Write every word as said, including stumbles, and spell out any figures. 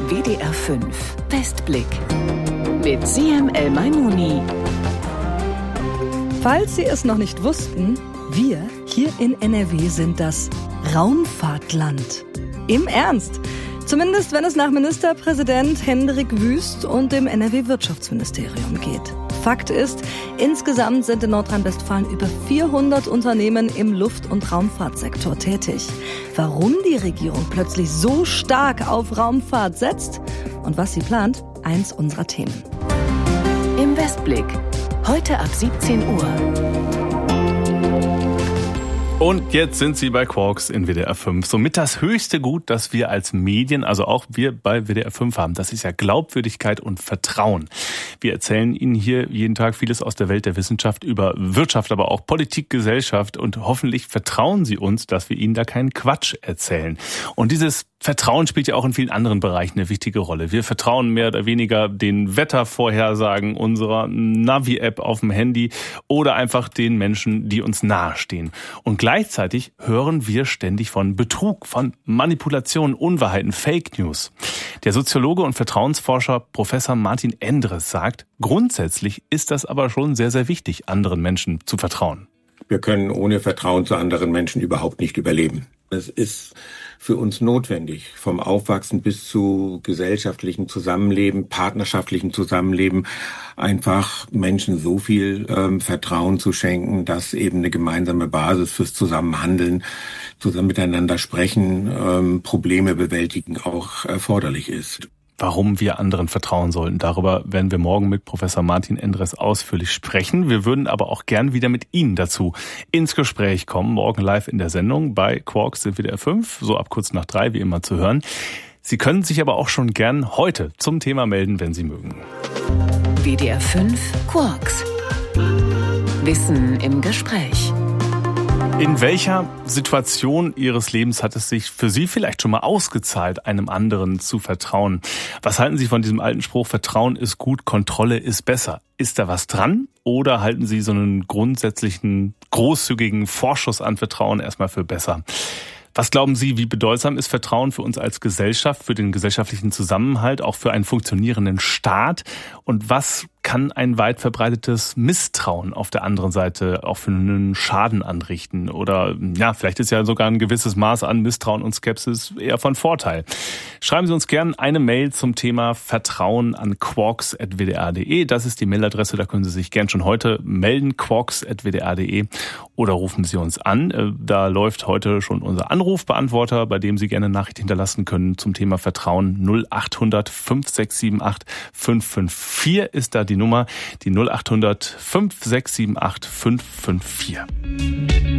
W D R fünf Westblick mit Siem El-Maimouni. Falls Sie es noch nicht wussten, wir hier in N R W sind das Raumfahrtland. Im Ernst. Zumindest wenn es nach Ministerpräsident Hendrik Wüst und dem N R W-Wirtschaftsministerium geht. Fakt ist, insgesamt sind in Nordrhein-Westfalen über vierhundert Unternehmen im Luft- und Raumfahrtsektor tätig. Warum die Regierung plötzlich so stark auf Raumfahrt setzt und was sie plant, eins unserer Themen. Im Westblick, heute ab siebzehn Uhr. Und jetzt sind Sie bei Quarks in W D R fünf. Somit das höchste Gut, das wir als Medien, also auch wir bei W D R fünf haben, das ist ja Glaubwürdigkeit und Vertrauen. Wir erzählen Ihnen hier jeden Tag vieles aus der Welt der Wissenschaft über Wirtschaft, aber auch Politik, Gesellschaft, und hoffentlich vertrauen Sie uns, dass wir Ihnen da keinen Quatsch erzählen. Und dieses Vertrauen spielt ja auch in vielen anderen Bereichen eine wichtige Rolle. Wir vertrauen mehr oder weniger den Wettervorhersagen unserer Navi-App auf dem Handy oder einfach den Menschen, die uns nahestehen. Und gleichzeitig hören wir ständig von Betrug, von Manipulation, Unwahrheiten, Fake News. Der Soziologe und Vertrauensforscher Professor Martin Endres sagt, grundsätzlich ist das aber schon sehr, sehr wichtig, anderen Menschen zu vertrauen. Wir können ohne Vertrauen zu anderen Menschen überhaupt nicht überleben. Es ist für uns notwendig, vom Aufwachsen bis zu gesellschaftlichem Zusammenleben, partnerschaftlichem Zusammenleben, einfach Menschen so viel ähm, Vertrauen zu schenken, dass eben eine gemeinsame Basis fürs Zusammenhandeln, zusammen miteinander sprechen, ähm, Probleme bewältigen auch erforderlich ist. Warum wir anderen vertrauen sollten, darüber werden wir morgen mit Professor Martin Endres ausführlich sprechen. Wir würden aber auch gern wieder mit Ihnen dazu ins Gespräch kommen. Morgen live in der Sendung bei Quarks in W D R fünf, so ab kurz nach drei, wie immer zu hören. Sie können sich aber auch schon gern heute zum Thema melden, wenn Sie mögen. W D R fünf Quarks. Wissen im Gespräch. In welcher Situation Ihres Lebens hat es sich für Sie vielleicht schon mal ausgezahlt, einem anderen zu vertrauen? Was halten Sie von diesem alten Spruch, Vertrauen ist gut, Kontrolle ist besser? Ist da was dran? Oder halten Sie so einen grundsätzlichen, großzügigen Vorschuss an Vertrauen erstmal für besser? Was glauben Sie, wie bedeutsam ist Vertrauen für uns als Gesellschaft, für den gesellschaftlichen Zusammenhalt, auch für einen funktionierenden Staat? Und was kann ein weit verbreitetes Misstrauen auf der anderen Seite auch für einen Schaden anrichten? Oder ja, vielleicht ist ja sogar ein gewisses Maß an Misstrauen und Skepsis eher von Vorteil. Schreiben Sie uns gerne eine Mail zum Thema Vertrauen an quarks at w d r punkt d e. Das ist die Mailadresse, da können Sie sich gern schon heute melden, quarks at w d r punkt d e. Oder rufen Sie uns an. Da läuft heute schon unser Anrufbeantworter, bei dem Sie gerne Nachricht hinterlassen können zum Thema Vertrauen. null acht hundert fünf sechs sieben acht fünf fünf vier ist da die Nummer, die null acht hundert fünf sechs sieben acht fünf fünf vier.